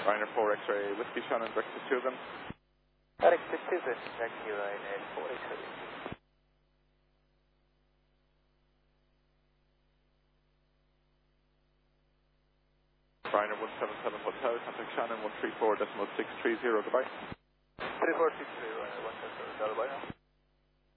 Ryanair 4 X-ray, Whiskey Shannon, breakfast Tugan. Alex, this is a taxi Ryanair 4 X-ray. Ryanair 177 Hotel, contact Shannon 134.630, goodbye. 3463, Ryanair 177 Hotel, bye now.